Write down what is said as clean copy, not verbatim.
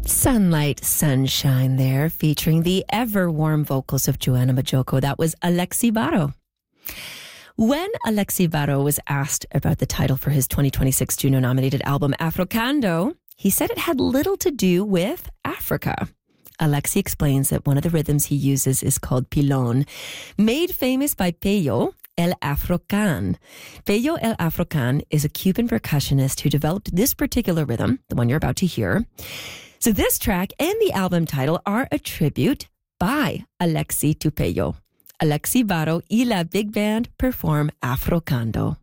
Sunlight, Sunshine there, featuring the ever-warm vocals of Joanna Majoko. That was Alexi Baro. When Alexi Baro was asked about the title for his 2026 Juno-nominated album Africando, he said it had little to do with Africa. Alexi explains that one of the rhythms he uses is called pilon, made famous by Pello El Afrocan. Pello El Afrocan is a Cuban percussionist who developed this particular rhythm, the one you're about to hear. So this track and the album title are a tribute by Alexi to Pello. Alexi Baro y la Big Band perform Africando.